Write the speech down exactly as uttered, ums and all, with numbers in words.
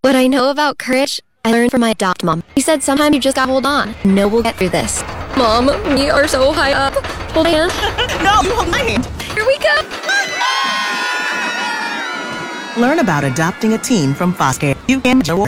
What I know about courage, I learned from my adopt mom. She said sometimes you just gotta hold on. No, we'll get through this. Mom, we are so high up. Hold my hand. No, you hold my hand. Here we go. Learn about adopting a teen from foster care. You can